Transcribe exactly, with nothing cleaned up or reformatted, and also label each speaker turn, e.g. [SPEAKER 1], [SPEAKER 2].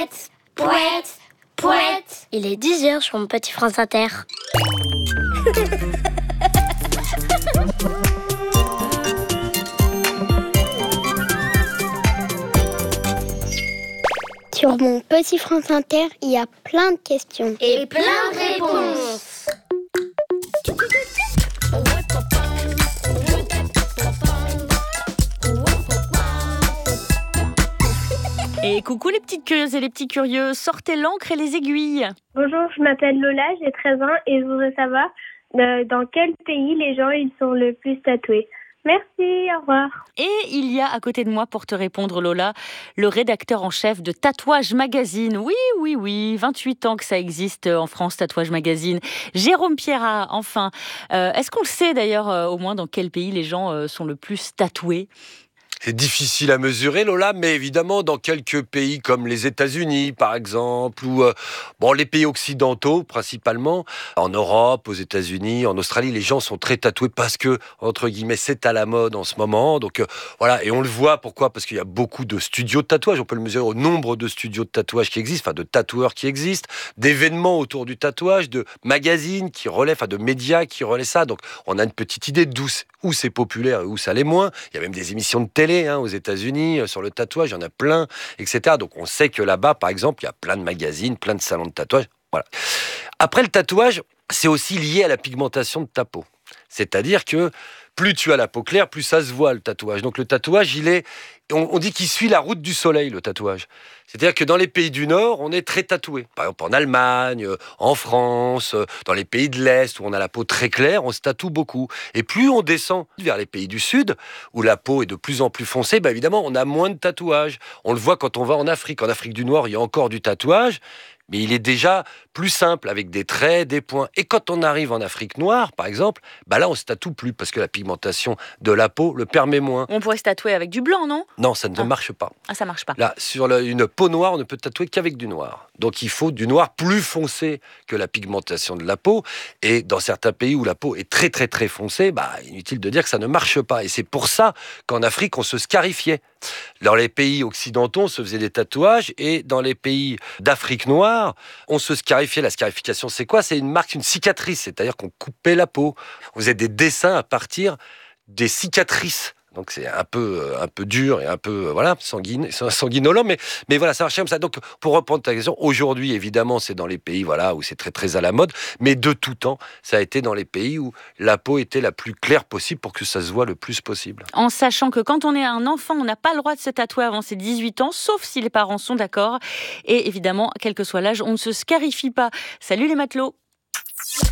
[SPEAKER 1] Poète, poète, poète.
[SPEAKER 2] Il est dix heures sur mon petit France Inter. Sur mon petit France Inter, il y a plein de questions.
[SPEAKER 1] Et plein de réponses.
[SPEAKER 3] Et coucou les petites curieuses et les petits curieux, sortez l'encre et les aiguilles.
[SPEAKER 4] Bonjour, je m'appelle Lola, j'ai treize ans et je voudrais savoir euh, dans quel pays les gens ils sont le plus tatoués. Merci, au revoir.
[SPEAKER 3] Et il y a à côté de moi pour te répondre Lola, le rédacteur en chef de Tatouage Magazine. Oui, oui, oui, vingt-huit ans que ça existe en France, Tatouage Magazine. Jérôme Pierrat, enfin. Euh, est-ce qu'on le sait d'ailleurs euh, au moins dans quel pays les gens euh, sont le plus tatoués ?
[SPEAKER 5] C'est difficile à mesurer, Lola, mais évidemment, dans quelques pays comme les États-Unis, par exemple, ou euh, bon, les pays occidentaux, principalement, en Europe, aux États-Unis, en Australie, les gens sont très tatoués parce que, entre guillemets, c'est à la mode en ce moment. Donc euh, voilà, et on le voit, pourquoi ? Parce qu'il y a beaucoup de studios de tatouage. On peut le mesurer au nombre de studios de tatouage qui existent, enfin de tatoueurs qui existent, d'événements autour du tatouage, de magazines qui relaient, enfin de médias qui relaient ça. Donc on a une petite idée d'où où c'est populaire et où ça l'est moins. Il y a même des émissions de télé hein, aux États-Unis sur le tatouage, il y en a plein, et cetera. Donc on sait que là-bas, par exemple, il y a plein de magazines, plein de salons de tatouage. Voilà. Après, le tatouage, c'est aussi lié à la pigmentation de ta peau. C'est-à-dire que plus tu as la peau claire, plus ça se voit, le tatouage. Donc le tatouage, il est, on, on dit qu'il suit la route du soleil, le tatouage. C'est-à-dire que dans les pays du Nord, on est très tatoué. Par exemple, en Allemagne, en France, dans les pays de l'Est, où on a la peau très claire, on se tatoue beaucoup. Et plus on descend vers les pays du Sud, où la peau est de plus en plus foncée, bah évidemment, on a moins de tatouages. On le voit quand on va en Afrique. En Afrique du Nord, il y a encore du tatouage, mais il est déjà plus simple, avec des traits, des points. Et quand on arrive en Afrique noire, par exemple, bah là, on se tatoue plus, parce que la pigmentation de la peau le permet moins.
[SPEAKER 3] On pourrait se tatouer avec du blanc, non ?
[SPEAKER 5] Non, ça ne
[SPEAKER 3] ah.
[SPEAKER 5] marche pas.
[SPEAKER 3] Ah, ça marche pas.
[SPEAKER 5] Là, sur le, une peau noire, on ne peut tatouer qu'avec du noir. Donc, il faut du noir plus foncé que la pigmentation de la peau. Et dans certains pays où la peau est très, très, très foncée, bah, inutile de dire que ça ne marche pas. Et c'est pour ça qu'en Afrique, on se scarifiait. Dans les pays occidentaux, on se faisait des tatouages. Et dans les pays d'Afrique noire, on se scarifiait. La scarification, c'est quoi ? C'est une marque, une cicatrice. C'est-à-dire qu'on coupait la peau. On faisait des dessins à partir des cicatrices. Donc c'est un peu, un peu dur et un peu voilà, sanguine, sanguinolent, mais, mais voilà, ça marche comme ça. Donc pour reprendre ta question, aujourd'hui, évidemment, c'est dans les pays voilà, où c'est très, très à la mode, mais de tout temps, ça a été dans les pays où la peau était la plus claire possible pour que ça se voit le plus possible.
[SPEAKER 3] En sachant que quand on est un enfant, on n'a pas le droit de se tatouer avant ses dix-huit ans, sauf si les parents sont d'accord. Et évidemment, quel que soit l'âge, on ne se scarifie pas. Salut les matelots!